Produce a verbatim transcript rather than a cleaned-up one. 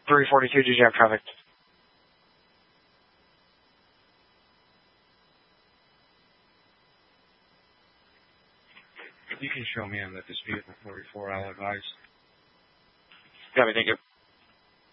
three forty-two, did you have traffic? If you can show me on the dispute for forty-four, I'll advise. Got me, thank you.